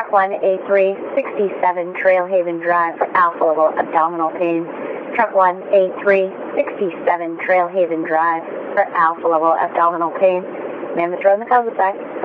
Truck 1A3, 67 Trailhaven Drive for Alpha Level Abdominal Pain. Truck 1A3, 67 Trailhaven Drive for Alpha Level Abdominal Pain. Man the road in the cul-de-sac.